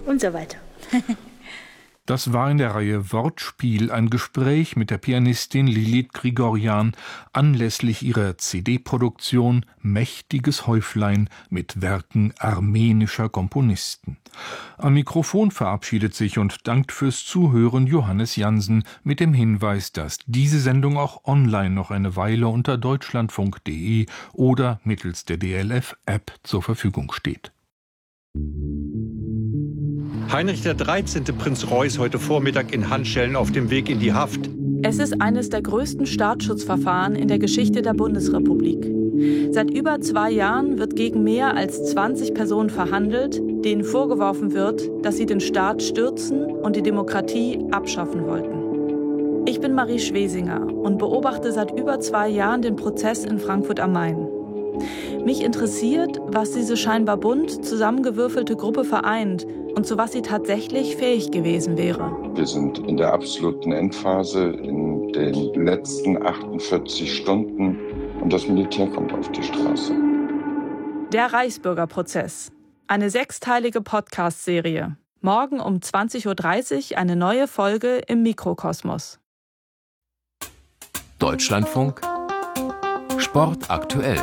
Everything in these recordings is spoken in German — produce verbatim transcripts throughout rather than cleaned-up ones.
und so weiter. Das war in der Reihe Wortspiel ein Gespräch mit der Pianistin Lilith Grigorjan anlässlich ihrer C D-Produktion Mächtiges Häuflein mit Werken armenischer Komponisten. Am Mikrofon verabschiedet sich und dankt fürs Zuhören Johannes Jansen mit dem Hinweis, dass diese Sendung auch online noch eine Weile unter deutschlandfunk punkt de oder mittels der D L F-App zur Verfügung steht. Heinrich der dreizehnte. Prinz Reuß heute Vormittag in Handschellen auf dem Weg in die Haft. Es ist eines der größten Staatsschutzverfahren in der Geschichte der Bundesrepublik. Seit über zwei Jahren wird gegen mehr als zwanzig Personen verhandelt, denen vorgeworfen wird, dass sie den Staat stürzen und die Demokratie abschaffen wollten. Ich bin Marie Schwesinger und beobachte seit über zwei Jahren den Prozess in Frankfurt am Main. Mich interessiert, was diese scheinbar bunt zusammengewürfelte Gruppe vereint und zu was sie tatsächlich fähig gewesen wäre. Wir sind in der absoluten Endphase, in den letzten achtundvierzig Stunden und das Militär kommt auf die Straße. Der Reichsbürgerprozess. Eine sechsteilige Podcast-Serie. Morgen um zwanzig Uhr dreißig eine neue Folge im Mikrokosmos. Deutschlandfunk Sport aktuell.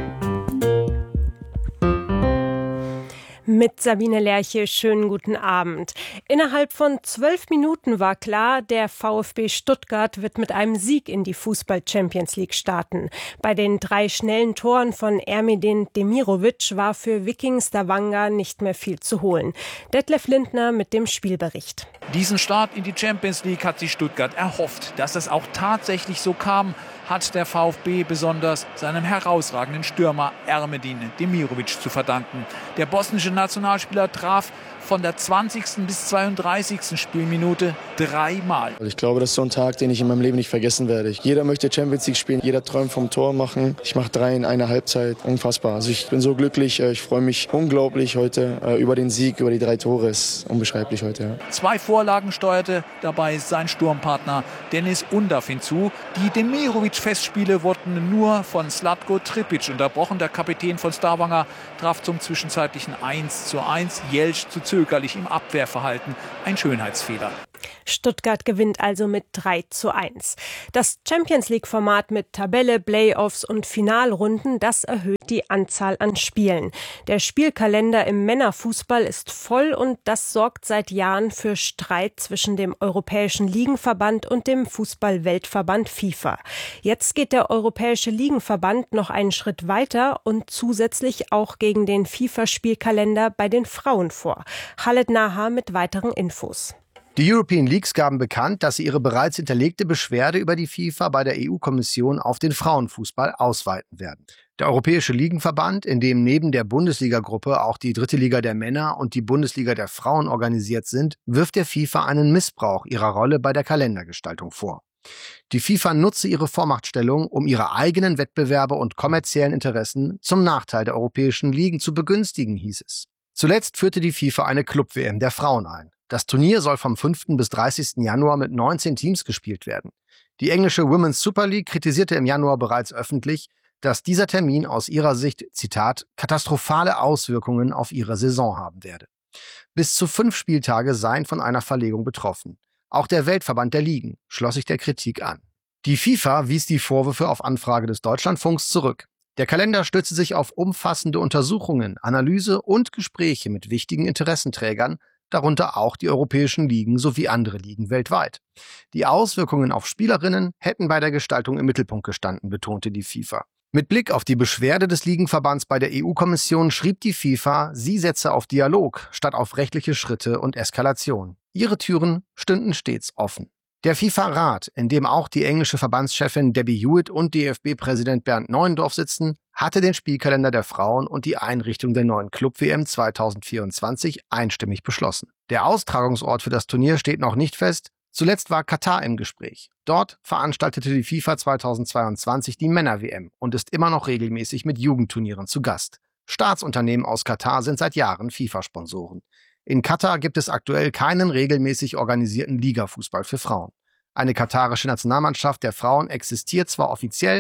Mit Sabine Lerche, schönen guten Abend. Innerhalb von zwölf Minuten war klar, der VfB Stuttgart wird mit einem Sieg in die Fußball-Champions League starten. Bei den drei schnellen Toren von Ermedin Demirovic war für Viking Stavanger nicht mehr viel zu holen. Detlef Lindner mit dem Spielbericht. Diesen Start in die Champions League hat sich Stuttgart erhofft. Dass es auch tatsächlich so kam, hat der VfB besonders seinem herausragenden Stürmer Ermedin Demirovic zu verdanken. Der bosnische Nationalspieler traf von der zwanzigsten bis zweiunddreißigsten Spielminute dreimal. Ich glaube, das ist so ein Tag, den ich in meinem Leben nicht vergessen werde. Jeder möchte Champions League spielen, jeder träumt vom Tor machen. Ich mache drei in einer Halbzeit, unfassbar. Also ich bin so glücklich, ich freue mich unglaublich heute über den Sieg, über die drei Tore. Es ist unbeschreiblich heute. Ja. Zwei Vorlagen steuerte dabei sein Sturmpartner Dennis Undav hinzu. Die Demirovic-Festspiele wurden nur von Zlatko Tripic unterbrochen. Der Kapitän von Stavanger traf zum zwischenzeitlichen eins zu eins. Jelč zu zögerlich im Abwehrverhalten. Ein Schönheitsfehler. Stuttgart gewinnt also mit drei zu eins. Das Champions-League-Format mit Tabelle, Playoffs und Finalrunden, das erhöht die Anzahl an Spielen. Der Spielkalender im Männerfußball ist voll und das sorgt seit Jahren für Streit zwischen dem Europäischen Ligenverband und dem Fußball-Weltverband FIFA. Jetzt geht der Europäische Ligenverband noch einen Schritt weiter und zusätzlich auch gegen den FIFA-Spielkalender bei den Frauen vor. Khaled Naha mit weiteren Infos. Die European Leagues gaben bekannt, dass sie ihre bereits hinterlegte Beschwerde über die FIFA bei der E U-Kommission auf den Frauenfußball ausweiten werden. Der Europäische Ligenverband, in dem neben der Bundesliga-Gruppe auch die dritte Liga der Männer und die Bundesliga der Frauen organisiert sind, wirft der FIFA einen Missbrauch ihrer Rolle bei der Kalendergestaltung vor. Die FIFA nutze ihre Vormachtstellung, um ihre eigenen Wettbewerbe und kommerziellen Interessen zum Nachteil der europäischen Ligen zu begünstigen, hieß es. Zuletzt führte die FIFA eine Club-W M der Frauen ein. Das Turnier soll vom fünften bis dreißigsten Januar mit neunzehn Teams gespielt werden. Die englische Women's Super League kritisierte im Januar bereits öffentlich, dass dieser Termin aus ihrer Sicht, Zitat, katastrophale Auswirkungen auf ihre Saison haben werde. Bis zu fünf Spieltage seien von einer Verlegung betroffen. Auch der Weltverband der Ligen schloss sich der Kritik an. Die FIFA wies die Vorwürfe auf Anfrage des Deutschlandfunks zurück. Der Kalender stütze sich auf umfassende Untersuchungen, Analyse und Gespräche mit wichtigen Interessenträgern, darunter auch die europäischen Ligen sowie andere Ligen weltweit. Die Auswirkungen auf Spielerinnen hätten bei der Gestaltung im Mittelpunkt gestanden, betonte die FIFA. Mit Blick auf die Beschwerde des Ligenverbands bei der E U-Kommission schrieb die FIFA, sie setze auf Dialog statt auf rechtliche Schritte und Eskalation. Ihre Türen stünden stets offen. Der FIFA-Rat, in dem auch die englische Verbandschefin Debbie Hewitt und D F B-Präsident Bernd Neuendorf sitzen, hatte den Spielkalender der Frauen und die Einrichtung der neuen Club-W M zweitausendvierundzwanzig einstimmig beschlossen. Der Austragungsort für das Turnier steht noch nicht fest. Zuletzt war Katar im Gespräch. Dort veranstaltete die FIFA zweitausendzweiundzwanzig die Männer-W M und ist immer noch regelmäßig mit Jugendturnieren zu Gast. Staatsunternehmen aus Katar sind seit Jahren FIFA-Sponsoren. In Katar gibt es aktuell keinen regelmäßig organisierten Ligafußball für Frauen. Eine katarische Nationalmannschaft der Frauen existiert zwar offiziell,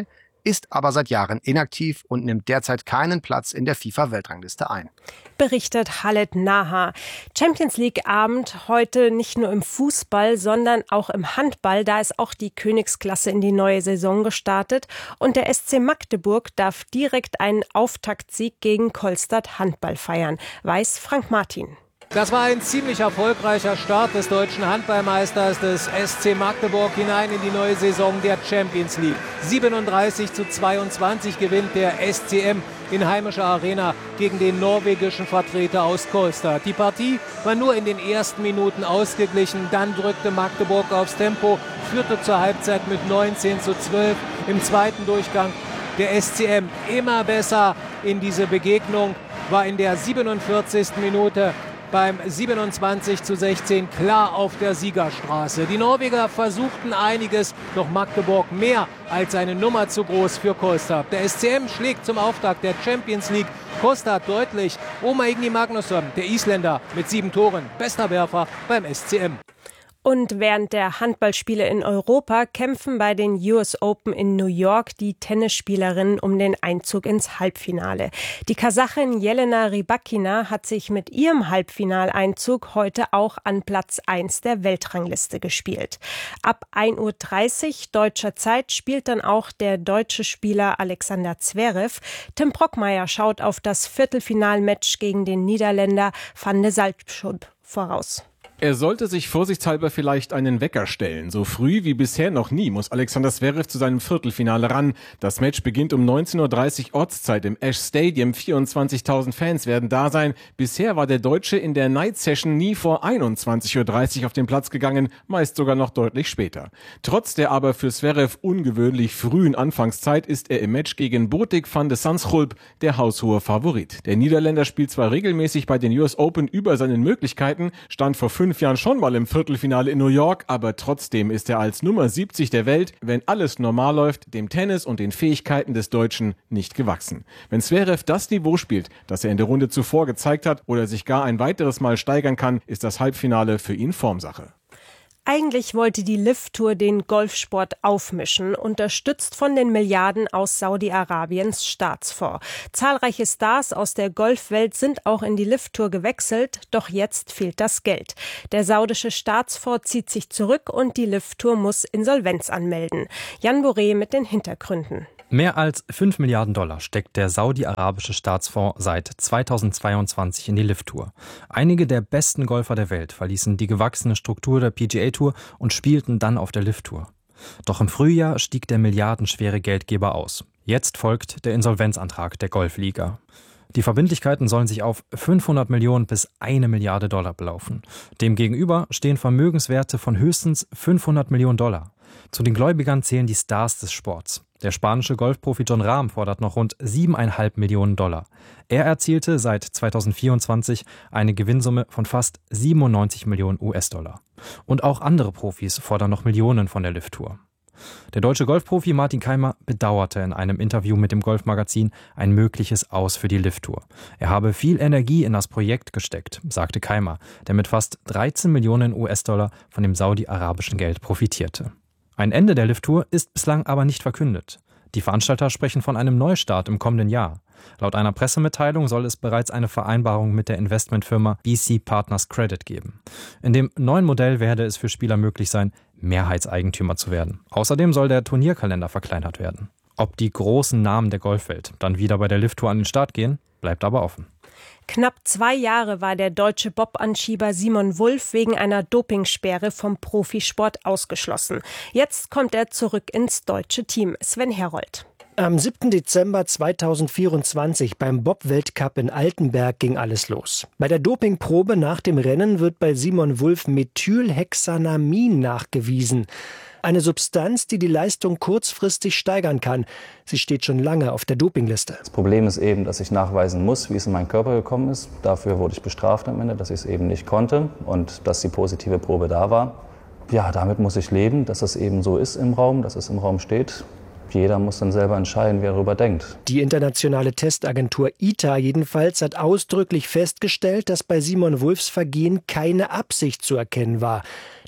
ist aber seit Jahren inaktiv und nimmt derzeit keinen Platz in der FIFA-Weltrangliste ein. Berichtet Khaled Naha. Champions League-Abend heute nicht nur im Fußball, sondern auch im Handball. Da ist auch die Königsklasse in die neue Saison gestartet. Und der S C Magdeburg darf direkt einen Auftaktsieg gegen Kolstad Handball feiern, weiß Frank Martin. Das war ein ziemlich erfolgreicher Start des deutschen Handballmeisters des S C Magdeburg hinein in die neue Saison der Champions League. siebenunddreißig zu zweiundzwanzig gewinnt der S C M in heimischer Arena gegen den norwegischen Vertreter aus Kolstad. Die Partie war nur in den ersten Minuten ausgeglichen. Dann drückte Magdeburg aufs Tempo, führte zur Halbzeit mit neunzehn zu zwölf. Im zweiten Durchgang der S C M immer besser in diese Begegnung, war in der siebenundvierzigsten Minute beim siebenundzwanzig zu sechzehn klar auf der Siegerstraße. Die Norweger versuchten einiges, doch Magdeburg mehr als eine Nummer zu groß für Kolstad. Der S C M schlägt zum Auftakt der Champions League Kolstad deutlich. Oma Igni Magnusson, der Isländer, mit sieben Toren, bester Werfer beim S C M. Und während der Handballspiele in Europa kämpfen bei den U S Open in New York die Tennisspielerinnen um den Einzug ins Halbfinale. Die Kasachin Jelena Rybakina hat sich mit ihrem Halbfinaleinzug heute auch an Platz eins der Weltrangliste gespielt. Ab ein Uhr dreißig deutscher Zeit spielt dann auch der deutsche Spieler Alexander Zverev. Tim Brockmeier schaut auf das Viertelfinalmatch gegen den Niederländer Van de Zalpschub voraus. Er sollte sich vorsichtshalber vielleicht einen Wecker stellen. So früh wie bisher noch nie muss Alexander Zverev zu seinem Viertelfinale ran. Das Match beginnt um neunzehn Uhr dreißig Ortszeit im Ash Stadium. vierundzwanzigtausend Fans werden da sein. Bisher war der Deutsche in der Night Session nie vor einundzwanzig Uhr dreißig auf den Platz gegangen, meist sogar noch deutlich später. Trotz der aber für Zverev ungewöhnlich frühen Anfangszeit ist er im Match gegen Botic van de Zandschulp der haushohe Favorit. Der Niederländer spielt zwar regelmäßig bei den U S Open über seinen Möglichkeiten, stand vor fünf Jahren schon mal im Viertelfinale in New York, aber trotzdem ist er als Nummer siebzig der Welt, wenn alles normal läuft, dem Tennis und den Fähigkeiten des Deutschen nicht gewachsen. Wenn Zverev das Niveau spielt, das er in der Runde zuvor gezeigt hat oder sich gar ein weiteres Mal steigern kann, ist das Halbfinale für ihn Formsache. Eigentlich wollte die L I V-Tour den Golfsport aufmischen, unterstützt von den Milliarden aus Saudi-Arabiens Staatsfonds. Zahlreiche Stars aus der Golfwelt sind auch in die L I V-Tour gewechselt, doch jetzt fehlt das Geld. Der saudische Staatsfonds zieht sich zurück und die L I V-Tour muss Insolvenz anmelden. Jan Boré mit den Hintergründen. Mehr als fünf Milliarden Dollar steckt der saudi-arabische Staatsfonds seit zweitausendzweiundzwanzig in die L I V-Tour. Einige der besten Golfer der Welt verließen die gewachsene Struktur der P G A-Tour und spielten dann auf der L I V-Tour. Doch im Frühjahr stieg der milliardenschwere Geldgeber aus. Jetzt folgt der Insolvenzantrag der Golfliga. Die Verbindlichkeiten sollen sich auf fünfhundert Millionen bis eine Milliarde Dollar belaufen. Demgegenüber stehen Vermögenswerte von höchstens fünfhundert Millionen Dollar. Zu den Gläubigern zählen die Stars des Sports. Der spanische Golfprofi Jon Rahm fordert noch rund siebeneinhalb Millionen Dollar. Er erzielte seit zweitausendvierundzwanzig eine Gewinnsumme von fast siebenundneunzig Millionen U S-Dollar. Und auch andere Profis fordern noch Millionen von der L I V-Tour. Der deutsche Golfprofi Martin Keimer bedauerte in einem Interview mit dem Golfmagazin ein mögliches Aus für die L I V-Tour. Er habe viel Energie in das Projekt gesteckt, sagte Keimer, der mit fast dreizehn Millionen U S-Dollar von dem saudi-arabischen Geld profitierte. Ein Ende der L I V-Tour ist bislang aber nicht verkündet. Die Veranstalter sprechen von einem Neustart im kommenden Jahr. Laut einer Pressemitteilung soll es bereits eine Vereinbarung mit der Investmentfirma B C Partners Credit geben. In dem neuen Modell werde es für Spieler möglich sein, Mehrheitseigentümer zu werden. Außerdem soll der Turnierkalender verkleinert werden. Ob die großen Namen der Golfwelt dann wieder bei der L I V-Tour an den Start gehen, bleibt aber offen. Knapp zwei Jahre war der deutsche Bob-Anschieber Simon Wulff wegen einer Dopingsperre vom Profisport ausgeschlossen. Jetzt kommt er zurück ins deutsche Team. Sven Herold. Am siebten Dezember zweitausendvierundzwanzig beim Bob-Weltcup in Altenberg ging alles los. Bei der Dopingprobe nach dem Rennen wird bei Simon Wulff Methylhexanamin nachgewiesen. Eine Substanz, die die Leistung kurzfristig steigern kann. Sie steht schon lange auf der Dopingliste. Das Problem ist eben, dass ich nachweisen muss, wie es in meinen Körper gekommen ist. Dafür wurde ich bestraft am Ende, dass ich es eben nicht konnte und dass die positive Probe da war. Ja, damit muss ich leben, dass es eben so ist im Raum, dass es im Raum steht. Jeder muss dann selber entscheiden, wie er darüber denkt. Die internationale Testagentur I T A jedenfalls hat ausdrücklich festgestellt, dass bei Simon Wulffs Vergehen keine Absicht zu erkennen war.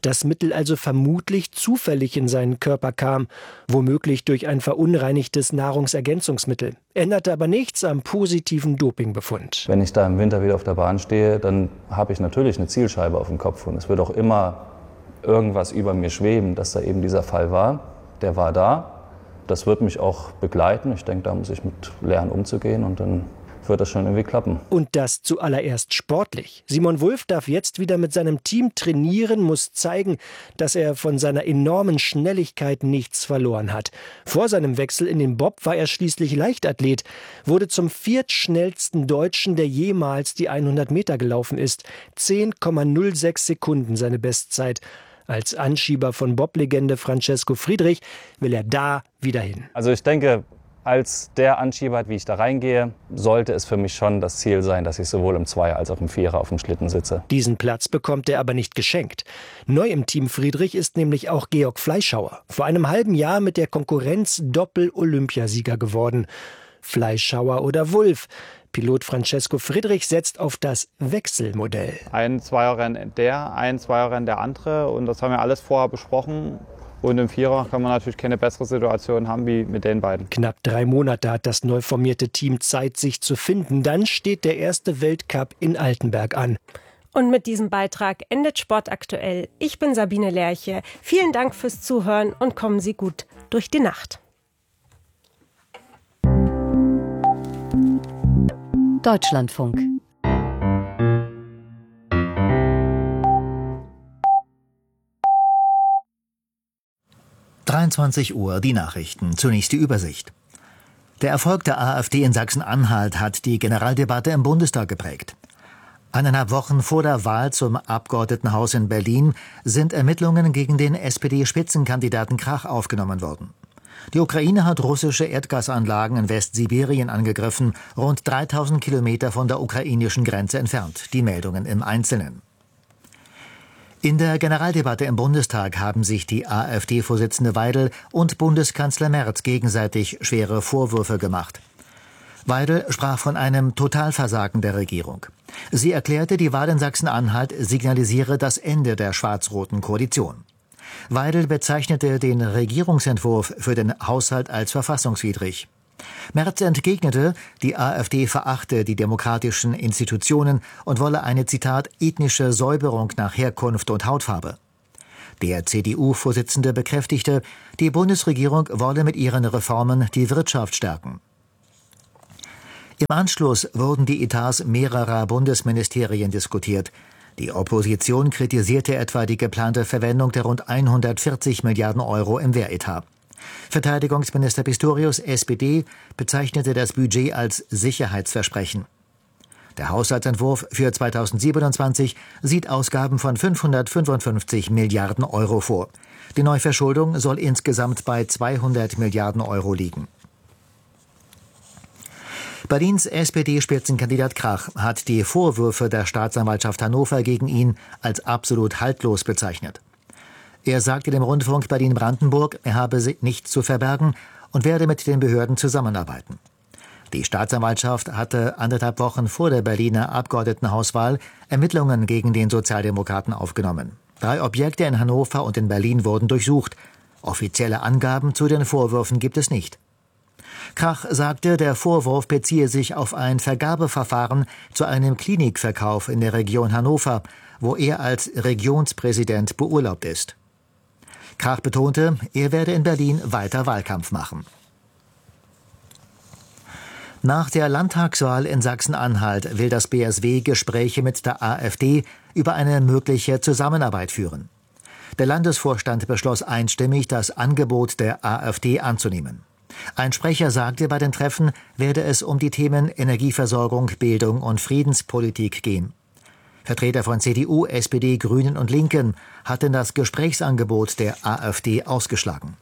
das Mittel also vermutlich zufällig in seinen Körper kam, womöglich durch ein verunreinigtes Nahrungsergänzungsmittel. Änderte aber nichts am positiven Dopingbefund. Wenn ich da im Winter wieder auf der Bahn stehe, dann habe ich natürlich eine Zielscheibe auf dem Kopf und es wird auch immer irgendwas über mir schweben, dass da eben dieser Fall war. Der war da. Das wird mich auch begleiten. Ich denke, da muss ich mit lernen, umzugehen und dann wird das schon irgendwie klappen. Und das zuallererst sportlich. Simon Wulff darf jetzt wieder mit seinem Team trainieren, muss zeigen, dass er von seiner enormen Schnelligkeit nichts verloren hat. Vor seinem Wechsel in den Bob war er schließlich Leichtathlet, wurde zum viertschnellsten Deutschen, der jemals die hundert Meter gelaufen ist. zehn Komma null sechs Sekunden seine Bestzeit. Als Anschieber von Bob-Legende Francesco Friedrich will er da wieder hin. Also ich denke, als der Anschieber, wie ich da reingehe, sollte es für mich schon das Ziel sein, dass ich sowohl im Zweier als auch im Vierer auf dem Schlitten sitze. Diesen Platz bekommt er aber nicht geschenkt. Neu im Team Friedrich ist nämlich auch Georg Fleischhauer. Vor einem halben Jahr mit der Konkurrenz Doppel-Olympiasieger geworden. Fleischhauer oder Wulff. Pilot Francesco Friedrich setzt auf das Wechselmodell. Ein Zweierrennen der, ein Zweierrennen der andere. Und das haben wir alles vorher besprochen. Und im Vierer kann man natürlich keine bessere Situation haben wie mit den beiden. Knapp drei Monate hat das neu formierte Team Zeit, sich zu finden. Dann steht der erste Weltcup in Altenberg an. Und mit diesem Beitrag endet Sport aktuell. Ich bin Sabine Lerche. Vielen Dank fürs Zuhören und kommen Sie gut durch die Nacht. Deutschlandfunk. dreiundzwanzig Uhr, die Nachrichten. Zunächst die Übersicht. Der Erfolg der AfD in Sachsen-Anhalt hat die Generaldebatte im Bundestag geprägt. Eineinhalb Wochen vor der Wahl zum Abgeordnetenhaus in Berlin sind Ermittlungen gegen den S P D-Spitzenkandidaten Krach aufgenommen worden. Die Ukraine hat russische Erdgasanlagen in Westsibirien angegriffen, rund dreitausend Kilometer von der ukrainischen Grenze entfernt. Die Meldungen im Einzelnen. In der Generaldebatte im Bundestag haben sich die AfD-Vorsitzende Weidel und Bundeskanzler Merz gegenseitig schwere Vorwürfe gemacht. Weidel sprach von einem Totalversagen der Regierung. Sie erklärte, die Wahl in Sachsen-Anhalt signalisiere das Ende der schwarz-roten Koalition. Weidel bezeichnete den Regierungsentwurf für den Haushalt als verfassungswidrig. Merz entgegnete, die AfD verachte die demokratischen Institutionen und wolle eine, Zitat, ethnische Säuberung nach Herkunft und Hautfarbe. Der C D U-Vorsitzende bekräftigte, die Bundesregierung wolle mit ihren Reformen die Wirtschaft stärken. Im Anschluss wurden die Etats mehrerer Bundesministerien diskutiert. Die Opposition kritisierte etwa die geplante Verwendung der rund hundertvierzig Milliarden Euro im Wehretat. Verteidigungsminister Pistorius, S P D, bezeichnete das Budget als Sicherheitsversprechen. Der Haushaltsentwurf für zweitausendsiebenundzwanzig sieht Ausgaben von fünfhundertfünfundfünfzig Milliarden Euro vor. Die Neuverschuldung soll insgesamt bei zweihundert Milliarden Euro liegen. Berlins S P D-Spitzenkandidat Krach hat die Vorwürfe der Staatsanwaltschaft Hannover gegen ihn als absolut haltlos bezeichnet. Er sagte dem Rundfunk Berlin-Brandenburg, er habe nichts zu verbergen und werde mit den Behörden zusammenarbeiten. Die Staatsanwaltschaft hatte anderthalb Wochen vor der Berliner Abgeordnetenhauswahl Ermittlungen gegen den Sozialdemokraten aufgenommen. Drei Objekte in Hannover und in Berlin wurden durchsucht. Offizielle Angaben zu den Vorwürfen gibt es nicht. Krach sagte, der Vorwurf beziehe sich auf ein Vergabeverfahren zu einem Klinikverkauf in der Region Hannover, wo er als Regionspräsident beurlaubt ist. Krach betonte, er werde in Berlin weiter Wahlkampf machen. Nach der Landtagswahl in Sachsen-Anhalt will das B S W Gespräche mit der AfD über eine mögliche Zusammenarbeit führen. Der Landesvorstand beschloss einstimmig, das Angebot der AfD anzunehmen. Ein Sprecher sagte, bei den Treffen werde es um die Themen Energieversorgung, Bildung und Friedenspolitik gehen. Vertreter von C D U, S P D, Grünen und Linken hatten das Gesprächsangebot der AfD ausgeschlagen.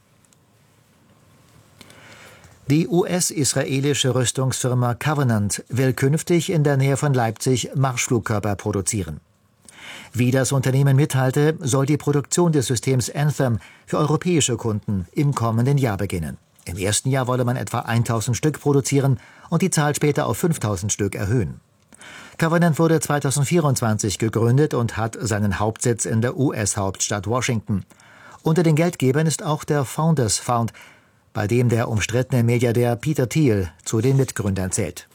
Die U S-israelische Rüstungsfirma Covenant will künftig in der Nähe von Leipzig Marschflugkörper produzieren. Wie das Unternehmen mitteilte, soll die Produktion des Systems Anthem für europäische Kunden im kommenden Jahr beginnen. Im ersten Jahr wolle man etwa tausend Stück produzieren und die Zahl später auf fünftausend Stück erhöhen. Covenant wurde zweitausendvierundzwanzig gegründet und hat seinen Hauptsitz in der U S-Hauptstadt Washington. Unter den Geldgebern ist auch der Founders Fund, bei dem der umstrittene Milliardär Peter Thiel zu den Mitgründern zählt.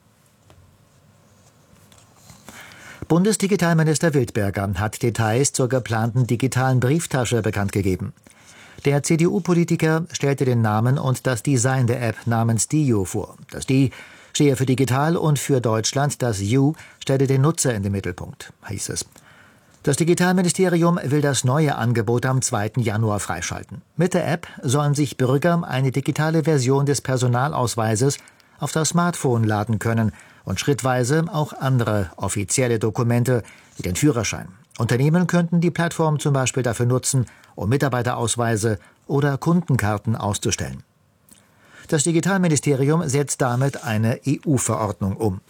Bundesdigitalminister Wildberger hat Details zur geplanten digitalen Brieftasche bekannt gegeben. Der C D U-Politiker stellte den Namen und das Design der App namens DIU vor. Das D stehe für digital und für Deutschland, das U stelle den Nutzer in den Mittelpunkt, hieß es. Das Digitalministerium will das neue Angebot am zweiten Januar freischalten. Mit der App sollen sich Bürger eine digitale Version des Personalausweises auf das Smartphone laden können und schrittweise auch andere offizielle Dokumente wie den Führerschein. Unternehmen könnten die Plattform zum Beispiel dafür nutzen, um Mitarbeiterausweise oder Kundenkarten auszustellen. Das Digitalministerium setzt damit eine E U-Verordnung um.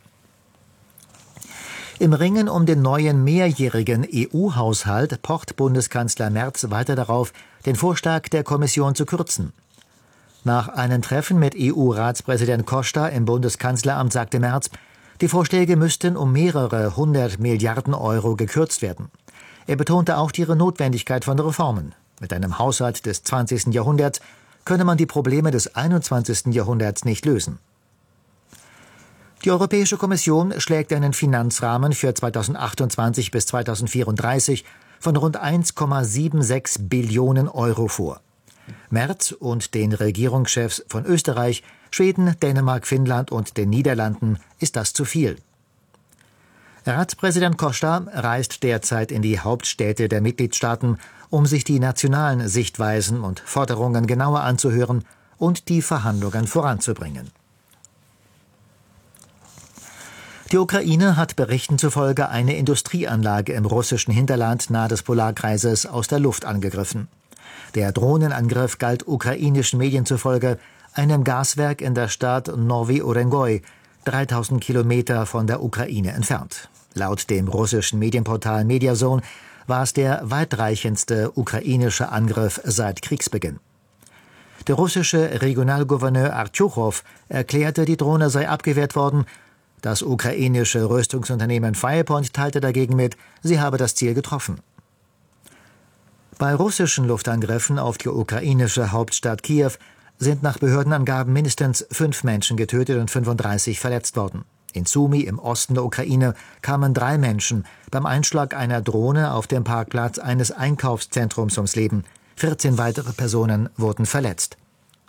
Im Ringen um den neuen mehrjährigen E U-Haushalt pocht Bundeskanzler Merz weiter darauf, den Vorschlag der Kommission zu kürzen. Nach einem Treffen mit E U-Ratspräsident Costa im Bundeskanzleramt sagte Merz, die Vorschläge müssten um mehrere hundert Milliarden Euro gekürzt werden. Er betonte auch die Notwendigkeit von Reformen. Mit einem Haushalt des zwanzigsten Jahrhunderts könne man die Probleme des einundzwanzigsten Jahrhunderts nicht lösen. Die Europäische Kommission schlägt einen Finanzrahmen für zweitausendachtundzwanzig bis zweitausendvierunddreißig von rund eins Komma sechsundsiebzig Billionen Euro vor. Merz und den Regierungschefs von Österreich, Schweden, Dänemark, Finnland und den Niederlanden ist das zu viel. Ratspräsident Costa reist derzeit in die Hauptstädte der Mitgliedstaaten, um sich die nationalen Sichtweisen und Forderungen genauer anzuhören und die Verhandlungen voranzubringen. Die Ukraine hat Berichten zufolge eine Industrieanlage im russischen Hinterland nahe des Polarkreises aus der Luft angegriffen. Der Drohnenangriff galt ukrainischen Medien zufolge einem Gaswerk in der Stadt Nowy Urengoy, dreitausend Kilometer von der Ukraine entfernt. Laut dem russischen Medienportal Mediazone war es der weitreichendste ukrainische Angriff seit Kriegsbeginn. Der russische Regionalgouverneur Artjuchow erklärte, die Drohne sei abgewehrt worden. Das ukrainische Rüstungsunternehmen Firepoint teilte dagegen mit, sie habe das Ziel getroffen. Bei russischen Luftangriffen auf die ukrainische Hauptstadt Kiew sind nach Behördenangaben mindestens fünf Menschen getötet und fünfunddreißig verletzt worden. In Sumy im Osten der Ukraine kamen drei Menschen beim Einschlag einer Drohne auf dem Parkplatz eines Einkaufszentrums ums Leben. vierzehn weitere Personen wurden verletzt.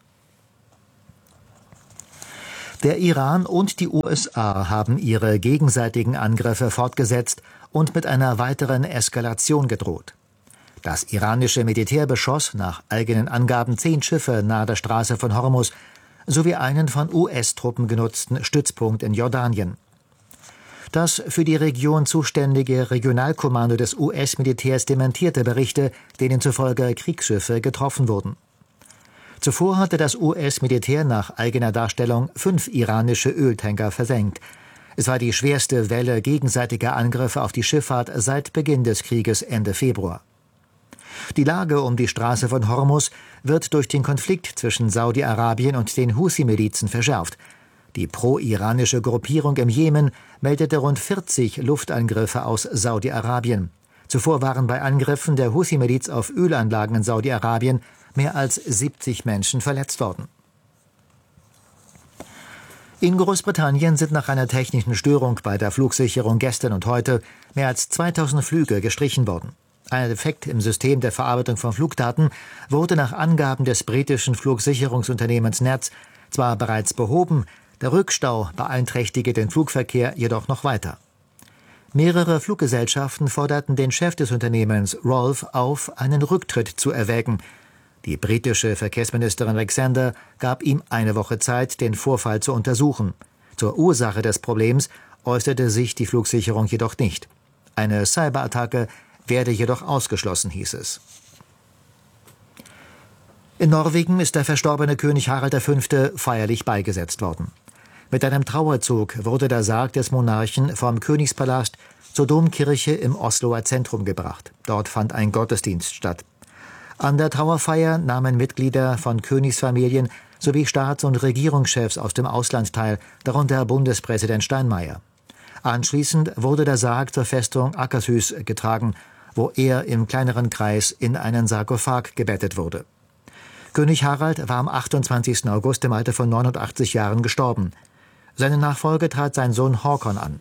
Der Iran und die U S A haben ihre gegenseitigen Angriffe fortgesetzt und mit einer weiteren Eskalation gedroht. Das iranische Militär beschoss nach eigenen Angaben zehn Schiffe nahe der Straße von Hormuz sowie einen von U S-Truppen genutzten Stützpunkt in Jordanien. Das für die Region zuständige Regionalkommando des U S-Militärs dementierte Berichte, denen zufolge Kriegsschiffe getroffen wurden. Zuvor hatte das U S-Militär nach eigener Darstellung fünf iranische Öltanker versenkt. Es war die schwerste Welle gegenseitiger Angriffe auf die Schifffahrt seit Beginn des Krieges Ende Februar. Die Lage um die Straße von Hormuz wird durch den Konflikt zwischen Saudi-Arabien und den Husi-Milizen verschärft. Die pro-iranische Gruppierung im Jemen meldete rund vierzig Luftangriffe aus Saudi-Arabien. Zuvor waren bei Angriffen der Husi-Miliz auf Ölanlagen in Saudi-Arabien mehr als siebzig Menschen verletzt worden. In Großbritannien sind nach einer technischen Störung bei der Flugsicherung gestern und heute mehr als zweitausend Flüge gestrichen worden. Ein Defekt im System der Verarbeitung von Flugdaten wurde nach Angaben des britischen Flugsicherungsunternehmens N A T S zwar bereits behoben, der Rückstau beeinträchtige den Flugverkehr jedoch noch weiter. Mehrere Fluggesellschaften forderten den Chef des Unternehmens Rolf auf, einen Rücktritt zu erwägen. Die britische Verkehrsministerin Alexander gab ihm eine Woche Zeit, den Vorfall zu untersuchen. Zur Ursache des Problems äußerte sich die Flugsicherung jedoch nicht. Eine Cyberattacke werde jedoch ausgeschlossen, hieß es. In Norwegen ist der verstorbene König Harald der Fünfte feierlich beigesetzt worden. Mit einem Trauerzug wurde der Sarg des Monarchen vom Königspalast zur Domkirche im Osloer Zentrum gebracht. Dort fand ein Gottesdienst statt. An der Trauerfeier nahmen Mitglieder von Königsfamilien sowie Staats- und Regierungschefs aus dem Ausland teil, darunter Bundespräsident Steinmeier. Anschließend wurde der Sarg zur Festung Akershus getragen, wo er im kleineren Kreis in einen Sarkophag gebettet wurde. König Harald war am achtundzwanzigsten August im Alter von neunundachtzig Jahren gestorben. Seine Nachfolge trat sein Sohn Håkon an.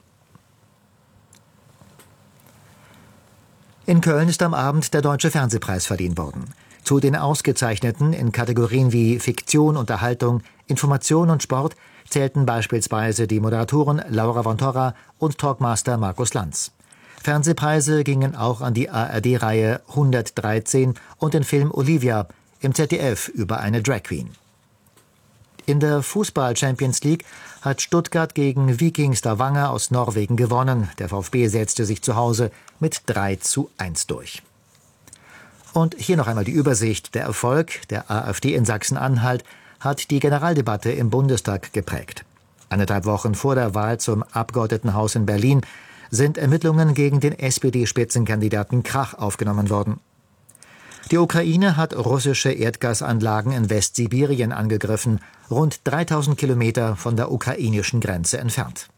In Köln ist am Abend der Deutsche Fernsehpreis verliehen worden. Zu den Ausgezeichneten in Kategorien wie Fiktion, Unterhaltung, Information und Sport zählten beispielsweise die Moderatoren Laura von Torra und Talkmaster Markus Lanz. Fernsehpreise gingen auch an die A R D-Reihe hundertdreizehn und den Film Olivia im Z D F über eine Drag Queen. In der Fußball-Champions League hat Stuttgart gegen Viking Stavanger aus Norwegen gewonnen. Der VfB setzte sich zu Hause mit drei zu eins durch. Und hier noch einmal die Übersicht. Der Erfolg der AfD in Sachsen-Anhalt hat die Generaldebatte im Bundestag geprägt. Eineinhalb Wochen vor der Wahl zum Abgeordnetenhaus in Berlin sind Ermittlungen gegen den S P D-Spitzenkandidaten Krach aufgenommen worden. Die Ukraine hat russische Erdgasanlagen in Westsibirien angegriffen, rund dreitausend Kilometer von der ukrainischen Grenze entfernt.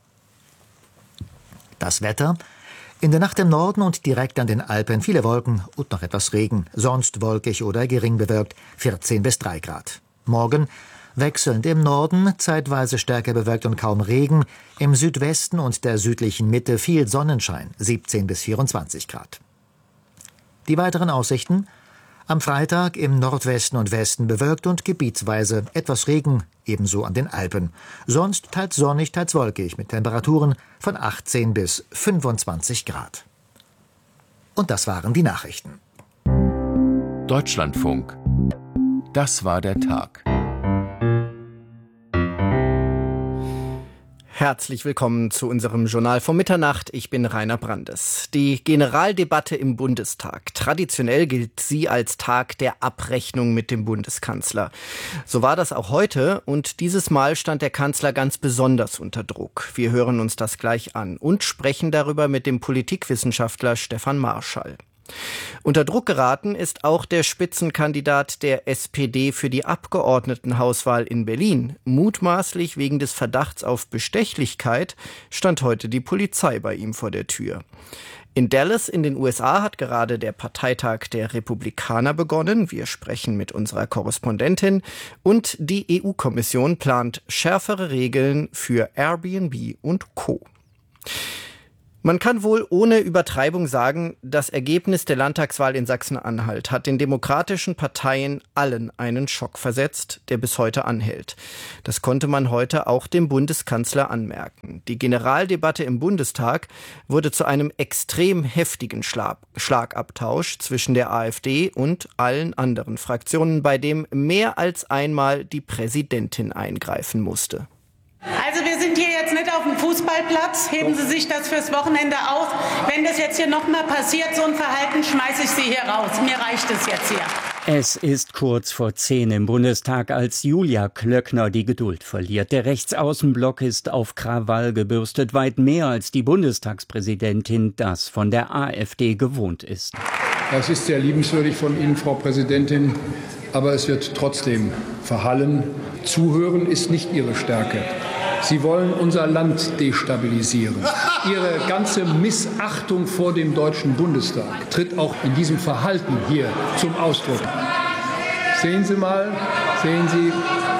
Das Wetter: In der Nacht im Norden und direkt an den Alpen viele Wolken und noch etwas Regen, sonst wolkig oder gering bewölkt, vierzehn bis drei Grad. Morgen wechselnd im Norden, zeitweise stärker bewölkt und kaum Regen, im Südwesten und der südlichen Mitte viel Sonnenschein, siebzehn bis vierundzwanzig Grad. Die weiteren Aussichten: Am Freitag im Nordwesten und Westen bewölkt und gebietsweise etwas Regen, ebenso an den Alpen. Sonst teils sonnig, teils wolkig, mit Temperaturen von achtzehn bis fünfundzwanzig Grad. Und das waren die Nachrichten. Deutschlandfunk. Das war der Tag. Herzlich willkommen zu unserem Journal von Mitternacht. Ich bin Rainer Brandes. Die Generaldebatte im Bundestag. Traditionell gilt sie als Tag der Abrechnung mit dem Bundeskanzler. So war das auch heute und dieses Mal stand der Kanzler ganz besonders unter Druck. Wir hören uns das gleich an und sprechen darüber mit dem Politikwissenschaftler Stefan Marschall. Unter Druck geraten ist auch der Spitzenkandidat der S P D für die Abgeordnetenhauswahl in Berlin. Mutmaßlich wegen des Verdachts auf Bestechlichkeit stand heute die Polizei bei ihm vor der Tür. In Dallas in den U S A hat gerade der Parteitag der Republikaner begonnen. Wir sprechen mit unserer Korrespondentin. Und die E U-Kommission plant schärfere Regeln für Airbnb und Co. Man kann wohl ohne Übertreibung sagen, das Ergebnis der Landtagswahl in Sachsen-Anhalt hat den demokratischen Parteien allen einen Schock versetzt, der bis heute anhält. Das konnte man heute auch dem Bundeskanzler anmerken. Die Generaldebatte im Bundestag wurde zu einem extrem heftigen Schlag- Schlagabtausch zwischen der AfD und allen anderen Fraktionen, bei dem mehr als einmal die Präsidentin eingreifen musste. Also wir sind hier jetzt nicht auf dem Fußballplatz. Heben Sie sich das fürs Wochenende auf. Wenn das jetzt hier nochmal passiert, so ein Verhalten, schmeiße ich Sie hier raus. Mir reicht es jetzt hier. Es ist kurz vor zehn im Bundestag, als Julia Klöckner die Geduld verliert. Der Rechtsaußenblock ist auf Krawall gebürstet, weit mehr als die Bundestagspräsidentin das von der AfD gewohnt ist. Das ist sehr liebenswürdig von Ihnen, Frau Präsidentin, aber es wird trotzdem verhallen. Zuhören ist nicht Ihre Stärke. Sie wollen unser Land destabilisieren. Ihre ganze Missachtung vor dem Deutschen Bundestag tritt auch in diesem Verhalten hier zum Ausdruck. Sehen Sie mal, sehen Sie,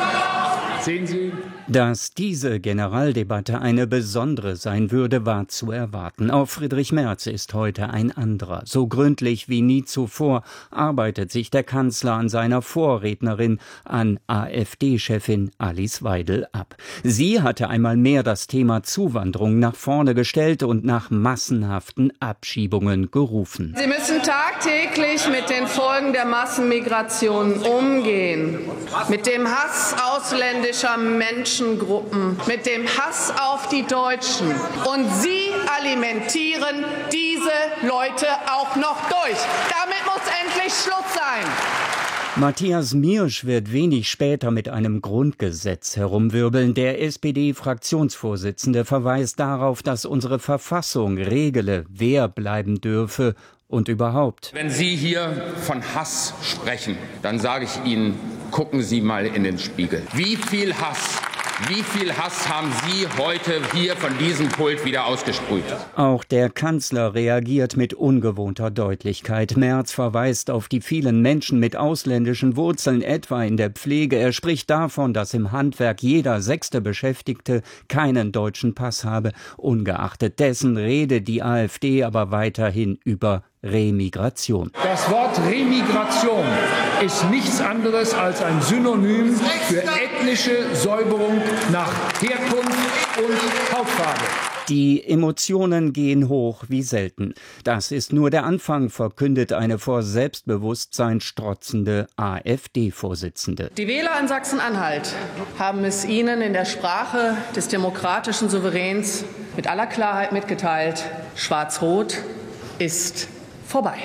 sehen Sie. Dass diese Generaldebatte eine besondere sein würde, war zu erwarten. Auch Friedrich Merz ist heute ein anderer. So gründlich wie nie zuvor arbeitet sich der Kanzler an seiner Vorrednerin, an AfD-Chefin Alice Weidel, ab. Sie hatte einmal mehr das Thema Zuwanderung nach vorne gestellt und nach massenhaften Abschiebungen gerufen. Sie müssen tagtäglich mit den Folgen der Massenmigration umgehen. Mit dem Hass ausländischer Menschen. Gruppen, mit dem Hass auf die Deutschen. Und Sie alimentieren diese Leute auch noch durch. Damit muss endlich Schluss sein. Matthias Miersch wird wenig später mit einem Grundgesetz herumwirbeln. Der S P D-Fraktionsvorsitzende verweist darauf, dass unsere Verfassung regele, wer bleiben dürfe und überhaupt. Wenn Sie hier von Hass sprechen, dann sage ich Ihnen, gucken Sie mal in den Spiegel. Wie viel Hass Wie viel Hass haben Sie heute hier von diesem Pult wieder ausgesprüht? Auch der Kanzler reagiert mit ungewohnter Deutlichkeit. Merz verweist auf die vielen Menschen mit ausländischen Wurzeln, etwa in der Pflege. Er spricht davon, dass im Handwerk jeder sechste Beschäftigte keinen deutschen Pass habe. Ungeachtet dessen rede die AfD aber weiterhin über Remigration. Das Wort Remigration ist nichts anderes als ein Synonym für ethnische Säuberung nach Herkunft und Hautfarbe. Die Emotionen gehen hoch wie selten. Das ist nur der Anfang, verkündet eine vor Selbstbewusstsein strotzende AfD-Vorsitzende. Die Wähler in Sachsen-Anhalt haben es Ihnen in der Sprache des demokratischen Souveräns mit aller Klarheit mitgeteilt. Schwarz-Rot ist vorbei.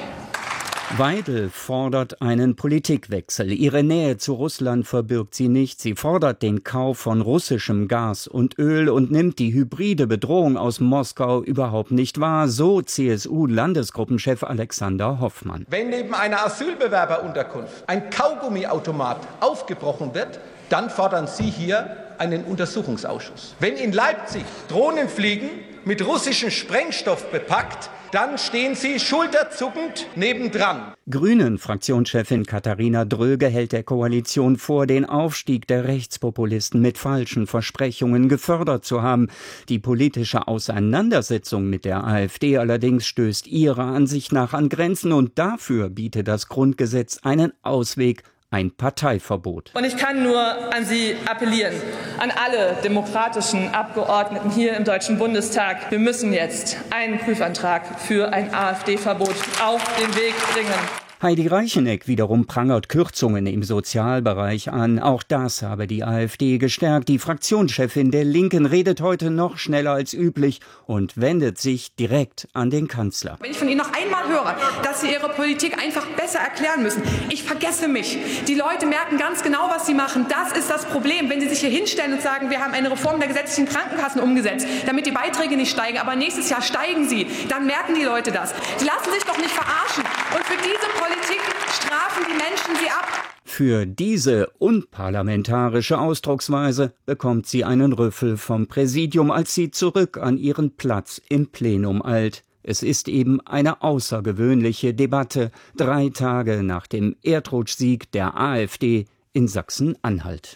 Weidel fordert einen Politikwechsel. Ihre Nähe zu Russland verbirgt sie nicht. Sie fordert den Kauf von russischem Gas und Öl und nimmt die hybride Bedrohung aus Moskau überhaupt nicht wahr. So C S U-Landesgruppenchef Alexander Hoffmann. Wenn neben einer Asylbewerberunterkunft ein Kaugummiautomat aufgebrochen wird, dann fordern Sie hier einen Untersuchungsausschuss. Wenn in Leipzig Drohnen fliegen, mit russischem Sprengstoff bepackt, dann stehen Sie schulterzuckend nebendran. Grünen-Fraktionschefin Katharina Dröge hält der Koalition vor, den Aufstieg der Rechtspopulisten mit falschen Versprechungen gefördert zu haben. Die politische Auseinandersetzung mit der AfD allerdings stößt ihrer Ansicht nach an Grenzen und dafür bietet das Grundgesetz einen Ausweg. Ein Parteiverbot. Und ich kann nur an Sie appellieren, an alle demokratischen Abgeordneten hier im Deutschen Bundestag. Wir müssen jetzt einen Prüfantrag für ein AfD-Verbot auf den Weg bringen. Heidi Reicheneck wiederum prangert Kürzungen im Sozialbereich an. Auch das habe die AfD gestärkt. Die Fraktionschefin der Linken redet heute noch schneller als üblich und wendet sich direkt an den Kanzler. Wenn ich von Ihnen noch einmal höre, dass Sie Ihre Politik einfach besser erklären müssen, ich vergesse mich. Die Leute merken ganz genau, was Sie machen. Das ist das Problem. Wenn Sie sich hier hinstellen und sagen, wir haben eine Reform der gesetzlichen Krankenkassen umgesetzt, damit die Beiträge nicht steigen, aber nächstes Jahr steigen sie, dann merken die Leute das. Die lassen sich doch nicht verarschen. Und für diese Politik strafen die Menschen sie ab. Für diese unparlamentarische Ausdrucksweise bekommt sie einen Rüffel vom Präsidium, als sie zurück an ihren Platz im Plenum eilt. Es ist eben eine außergewöhnliche Debatte, drei Tage nach dem Erdrutschsieg der AfD in Sachsen-Anhalt.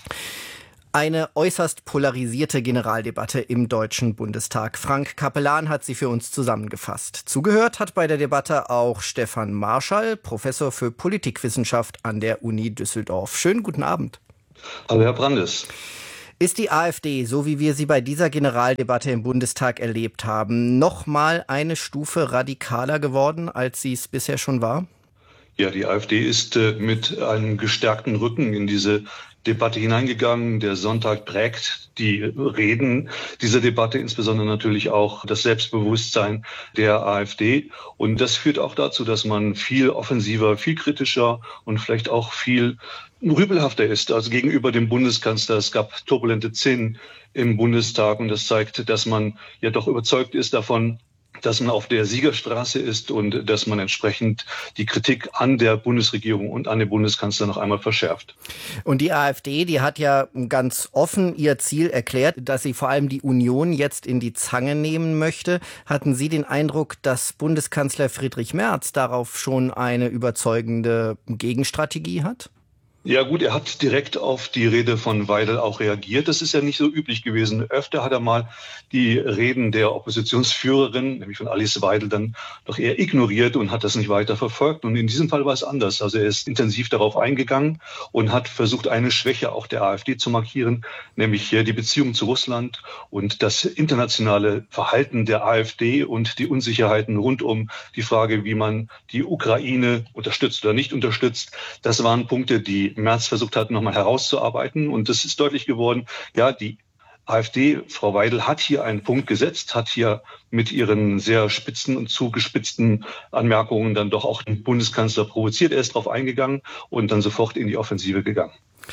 Eine äußerst polarisierte Generaldebatte im Deutschen Bundestag. Frank Capellan hat sie für uns zusammengefasst. Zugehört hat bei der Debatte auch Stefan Marschall, Professor für Politikwissenschaft an der Uni Düsseldorf. Schönen guten Abend. Hallo, Herr Brandes. Ist die AfD, so wie wir sie bei dieser Generaldebatte im Bundestag erlebt haben, noch mal eine Stufe radikaler geworden, als sie es bisher schon war? Ja, die AfD ist äh, mit einem gestärkten Rücken in diese Debatte hineingegangen. Der Sonntag prägt die Reden dieser Debatte, insbesondere natürlich auch das Selbstbewusstsein der AfD. Und das führt auch dazu, dass man viel offensiver, viel kritischer und vielleicht auch viel rüpelhafter ist als gegenüber dem Bundeskanzler. Es gab turbulente Szenen im Bundestag und das zeigt, dass man ja doch überzeugt ist davon, dass man auf der Siegerstraße ist und dass man entsprechend die Kritik an der Bundesregierung und an den Bundeskanzler noch einmal verschärft. Und die AfD, die hat ja ganz offen ihr Ziel erklärt, dass sie vor allem die Union jetzt in die Zange nehmen möchte. Hatten Sie den Eindruck, dass Bundeskanzler Friedrich Merz darauf schon eine überzeugende Gegenstrategie hat? Ja gut, er hat direkt auf die Rede von Weidel auch reagiert. Das ist ja nicht so üblich gewesen. Öfter hat er mal die Reden der Oppositionsführerin, nämlich von Alice Weidel, dann doch eher ignoriert und hat das nicht weiter verfolgt. Und in diesem Fall war es anders. Also er ist intensiv darauf eingegangen und hat versucht, eine Schwäche auch der AfD zu markieren, nämlich hier die Beziehung zu Russland und das internationale Verhalten der AfD und die Unsicherheiten rund um die Frage, wie man die Ukraine unterstützt oder nicht unterstützt. Das waren Punkte, die Merz versucht hat, nochmal herauszuarbeiten. Und das ist deutlich geworden, ja, die AfD, Frau Weidel, hat hier einen Punkt gesetzt, hat hier mit ihren sehr spitzen und zugespitzten Anmerkungen dann doch auch den Bundeskanzler provoziert. Er ist darauf eingegangen und dann sofort in die Offensive gegangen.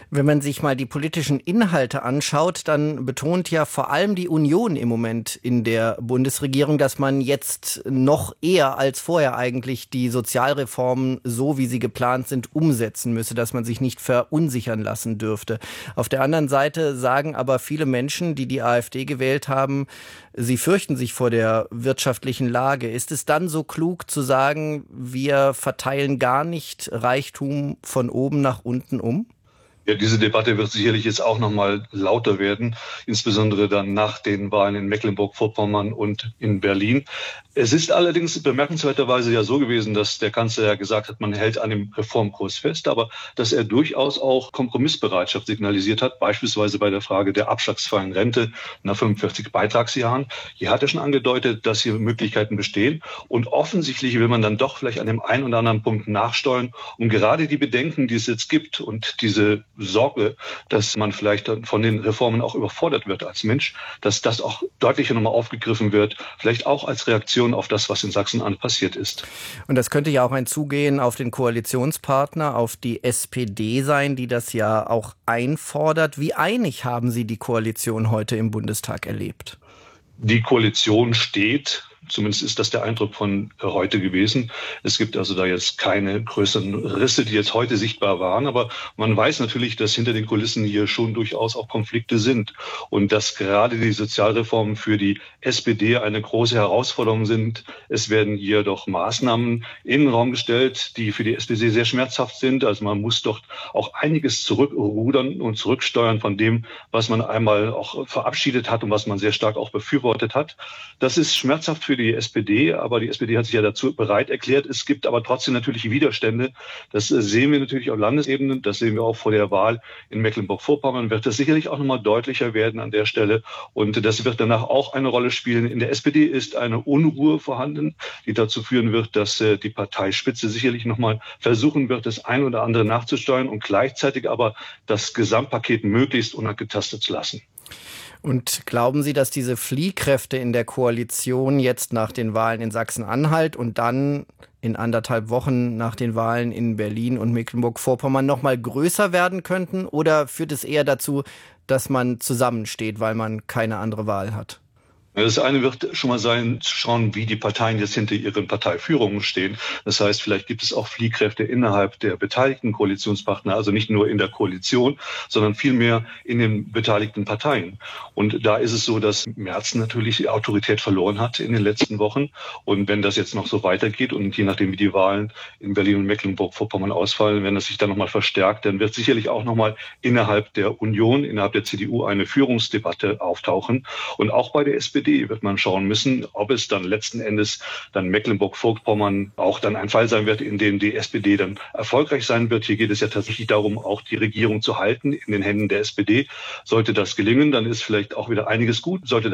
Wenn man sich mal die politischen Inhalte anschaut, dann betont ja vor allem die Union im Moment in der Bundesregierung, dass man jetzt noch eher als vorher eigentlich die Sozialreformen, so wie sie geplant sind, umsetzen müsse, dass man sich nicht verunsichern lassen dürfte. Auf der anderen Seite sagen aber viele Menschen, die die AfD gewählt haben, sie fürchten sich vor der wirtschaftlichen Lage. Ist es dann so klug zu sagen, wir verteilen gar nicht Reichtum von oben nach unten um? Ja, diese Debatte wird sicherlich jetzt auch noch mal lauter werden, insbesondere dann nach den Wahlen in Mecklenburg-Vorpommern und in Berlin. Es ist allerdings bemerkenswerterweise ja so gewesen, dass der Kanzler ja gesagt hat, man hält an dem Reformkurs fest, aber dass er durchaus auch Kompromissbereitschaft signalisiert hat, beispielsweise bei der Frage der abschlagsfreien Rente nach fünfundvierzig Beitragsjahren. Hier hat er schon angedeutet, dass hier Möglichkeiten bestehen und offensichtlich will man dann doch vielleicht an dem einen oder anderen Punkt nachsteuern, um gerade die Bedenken, die es jetzt gibt und diese Sorge, dass man vielleicht von den Reformen auch überfordert wird als Mensch, dass das auch deutlicher nochmal aufgegriffen wird, vielleicht auch als Reaktion auf das, was in Sachsen-Anhalt passiert ist. Und das könnte ja auch ein Zugehen auf den Koalitionspartner, auf die S P D sein, die das ja auch einfordert. Wie einig haben Sie die Koalition heute im Bundestag erlebt? Die Koalition steht, zumindest ist das der Eindruck von heute gewesen. Es gibt also da jetzt keine größeren Risse, die jetzt heute sichtbar waren. Aber man weiß natürlich, dass hinter den Kulissen hier schon durchaus auch Konflikte sind. Und dass gerade die Sozialreformen für die S P D eine große Herausforderung sind. Es werden hier doch Maßnahmen in den Raum gestellt, die für die S P D sehr schmerzhaft sind. Also man muss doch auch einiges zurückrudern und zurücksteuern von dem, was man einmal auch verabschiedet hat und was man sehr stark auch befürwortet hat. Das ist schmerzhaft für die S P D, aber die S P D hat sich ja dazu bereit erklärt. Es gibt aber trotzdem natürlich Widerstände. Das sehen wir natürlich auf Landesebene. Das sehen wir auch vor der Wahl in Mecklenburg-Vorpommern. Wird das sicherlich auch nochmal deutlicher werden an der Stelle. Und das wird danach auch eine Rolle spielen. In der S P D ist eine Unruhe vorhanden, die dazu führen wird, dass die Parteispitze sicherlich nochmal versuchen wird, das ein oder andere nachzusteuern und gleichzeitig aber das Gesamtpaket möglichst unangetastet zu lassen. Und glauben Sie, dass diese Fliehkräfte in der Koalition jetzt nach den Wahlen in Sachsen-Anhalt und dann in anderthalb Wochen nach den Wahlen in Berlin und Mecklenburg-Vorpommern noch mal größer werden könnten? Oder führt es eher dazu, dass man zusammensteht, weil man keine andere Wahl hat? Das eine wird schon mal sein, zu schauen, wie die Parteien jetzt hinter ihren Parteiführungen stehen. Das heißt, vielleicht gibt es auch Fliehkräfte innerhalb der beteiligten Koalitionspartner, also nicht nur in der Koalition, sondern vielmehr in den beteiligten Parteien. Und da ist es so, dass Merz natürlich die Autorität verloren hat in den letzten Wochen. Und wenn das jetzt noch so weitergeht und je nachdem, wie die Wahlen in Berlin und Mecklenburg-Vorpommern ausfallen, wenn das sich dann nochmal verstärkt, dann wird sicherlich auch nochmal innerhalb der Union, innerhalb der C D U eine Führungsdebatte auftauchen. Und auch bei der S P D wird man schauen müssen, ob es dann letzten Endes dann Mecklenburg-Vorpommern auch dann ein Fall sein wird, in dem die S P D dann erfolgreich sein wird. Hier geht es ja tatsächlich darum, auch die Regierung zu halten in den Händen der S P D. Sollte das gelingen, dann ist vielleicht auch wieder einiges gut. Sollte